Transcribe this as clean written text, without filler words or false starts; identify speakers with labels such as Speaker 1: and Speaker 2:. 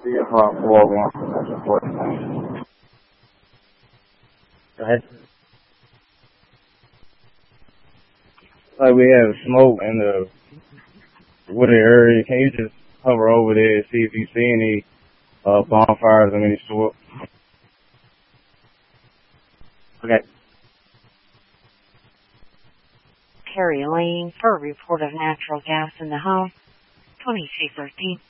Speaker 1: Go ahead. Like we have smoke in the wooded area. Can you just hover over there and see if you see any bonfires of any sort? Okay.
Speaker 2: Carrie Lane for a report of natural gas in the home, 2213.